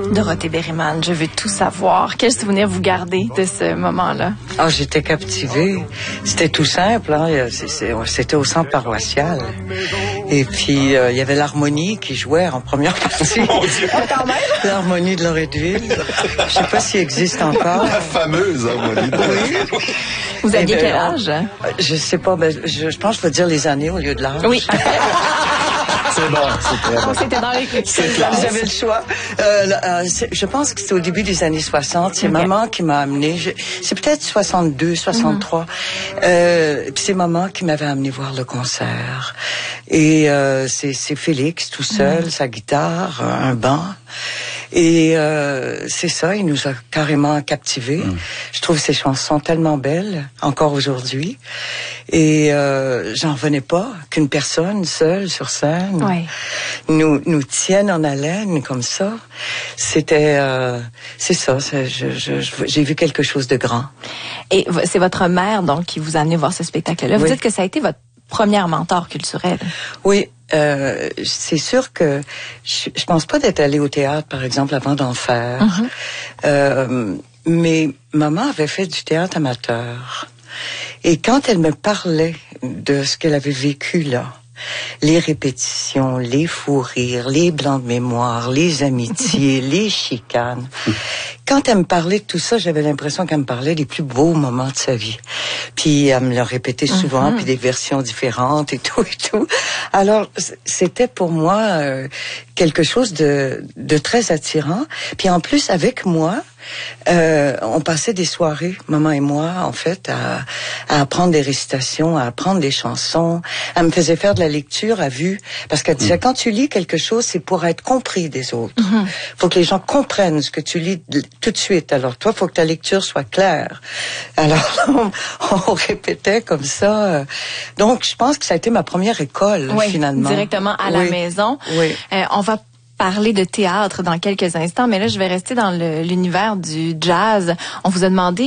Dorothée Berryman, je veux tout savoir. Quel souvenir vous gardez de ce moment-là? Ah, j'étais captivée. C'était tout simple, hein. C'était au centre paroissial. Et puis, il y avait l'harmonie qui jouait en première partie. L'harmonie de Loretteville. Je sais pas s'il existe encore. La fameuse harmonie de Loretteville. Vous aviez quel âge? Je sais pas, je pense que je vais dire les années au lieu de l'âge. Oui. C'est bon, C'était dans les Vous avez le choix. Je pense que c'était au début des années 60. C'est maman qui m'a amené. C'est peut-être 62, 63. Puis c'est maman qui m'avait amené voir le concert. Et c'est Félix tout seul, sa guitare, un banc. Et c'est ça, il nous a carrément captivés. Je trouve ces chansons tellement belles, encore aujourd'hui. Et j'en revenais pas qu'une personne seule sur scène nous tienne en haleine comme ça. C'était, c'est ça. J'ai vu quelque chose de grand. Et c'est votre mère donc qui vous a amené voir ce spectacle-là. Vous dites que ça a été votre première mentor culturelle. Oui. C'est sûr que je pense pas d'être allée au théâtre, par exemple, avant d'en faire. Mais maman avait fait du théâtre amateur. Et quand elle me parlait de ce qu'elle avait vécu là, les répétitions, les fous rires, les blancs de mémoire, les amitiés, les chicanes. Quand elle me parlait de tout ça, j'avais l'impression qu'elle me parlait des plus beaux moments de sa vie. Puis elle me le répétait souvent, puis des versions différentes et tout et tout. Alors, c'était pour moi quelque chose de très attirant. Puis en plus, avec moi, on passait des soirées, maman et moi, en fait, à apprendre des récitations, à apprendre des chansons. Elle me faisait faire de la lecture à vue, parce qu'elle disait, quand tu lis quelque chose, c'est pour être compris des autres. Faut que les gens comprennent ce que tu lis tout de suite. Alors toi, faut que ta lecture soit claire. Alors on répétait comme ça. Donc je pense que ça a été ma première école, finalement. Directement à la maison. Oui. On va parler de théâtre dans quelques instants, mais là je vais rester dans l'univers du jazz. On vous a demandé